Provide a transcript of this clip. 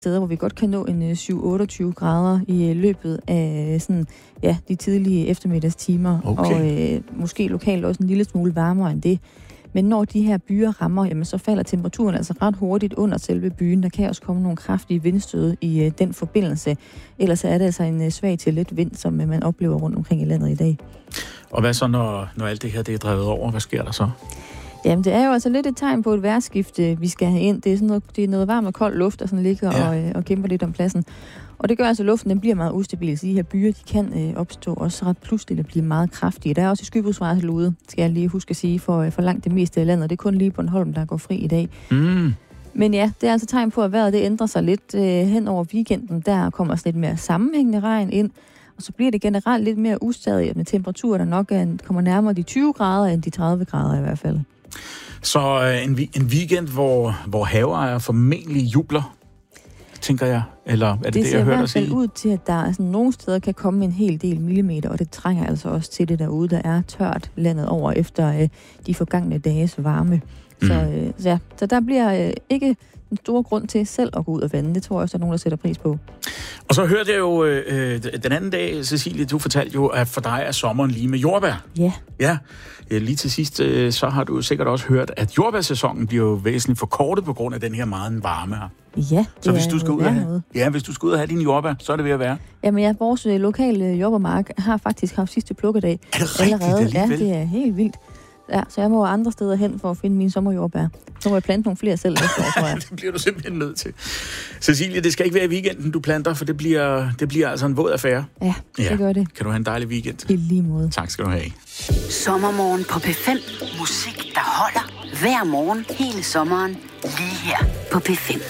steder, hvor vi godt kan nå en 7-28 grader i løbet af de tidlige eftermiddagstimer, okay. Og måske lokalt også en lille smule varmere end det. Men når de her byer rammer, jamen, så falder temperaturen altså ret hurtigt under selve byen. Der kan også komme nogle kraftige vindstød i den forbindelse. Ellers er det altså en svag til let vind, som man oplever rundt omkring i landet i dag. Og hvad så, når alt det her det er drevet over? Hvad sker der så? Jamen, det er jo altså lidt et tegn på et vejrskifte, vi skal have ind. Det er noget varm og kold luft, der sådan ligger og kæmper lidt om pladsen. Og det gør altså, at luften den bliver meget ustabil. Så de her byer, de kan opstå også ret pludseligt og blive meget kraftige. Der er også skybrudsvarsel ude, skal jeg lige huske at sige, for langt det meste af landet. Det er kun lige Bornholm, der går fri i dag. Mm. Men ja, det er altså tegn på, at vejret det ændrer sig lidt hen over weekenden. Der kommer sådan lidt mere sammenhængende regn ind. Og så bliver det generelt lidt mere ustadigt med temperaturer, der nok kommer nærmere de 20 grader end de 30 grader i hvert fald. Så en weekend, hvor haveejere formentlig jubler, tænker jeg, eller er det jeg hørte dig sige? Det ser i hvert fald ud til, at der sådan nogle steder kan komme en hel del millimeter, og det trænger altså også til det derude, der er tørt landet over efter de forgangne dages varme. Så der bliver ikke en stor grund til selv at gå ud og vande. Det tror jeg også, der er nogen, der sætter pris på. Og så hørte jeg jo den anden dag, Cecilie, du fortalte jo, at for dig er sommeren lige med jordbær. Ja. Ja, lige til sidst, så har du sikkert også hørt, at jordbærsæsonen bliver jo væsentligt forkortet på grund af den her meget varme her. Ja, så hvis du skal ud og have dine jordbær, så er det ved at være. Jamen ja, vores lokale jordbærmark har faktisk haft sidste plukkedag. Er det rigtigt alligevel? Ja, det er helt vildt. Ja, så jeg må andre steder hen for at finde mine sommerjordbær. Så må jeg plante nogle flere selv næste år, tror jeg. Det bliver du simpelthen nødt til. Cecilie, det skal ikke være i weekenden, du planter, for det bliver altså en våd affære. Ja, det gør det. Kan du have en dejlig weekend? I lige måde. Tak skal du have. Sommermorgen på P5. Musik, der holder hver morgen hele sommeren. Lige her på P5.